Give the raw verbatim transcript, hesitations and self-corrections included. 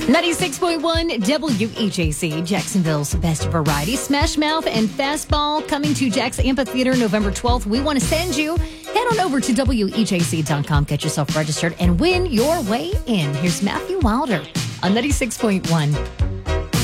ninety-six point one W H A C, Jacksonville's best variety. Smash Mouth and Fastball coming to Jack's Amphitheater November twelfth. We want to send you. Head on over to W H A C dot com, get yourself registered, and win your way in. Here's Matthew Wilder on ninety-six point one.